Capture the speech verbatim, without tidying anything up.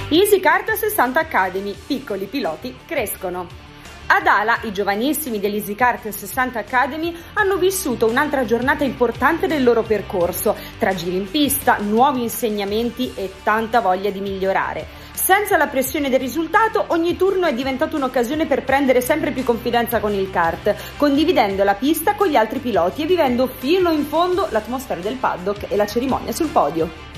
EasyKart sessanta Academy, piccoli piloti crescono. Ad Ala, i giovanissimi dell'EasyKart sessanta Academy hanno vissuto un'altra giornata importante del loro percorso, tra giri in pista, nuovi insegnamenti e tanta voglia di migliorare. Senza la pressione del risultato, ogni turno è diventato un'occasione per prendere sempre più confidenza con il kart, condividendo la pista con gli altri piloti e vivendo fino in fondo l'atmosfera del paddock e la cerimonia sul podio.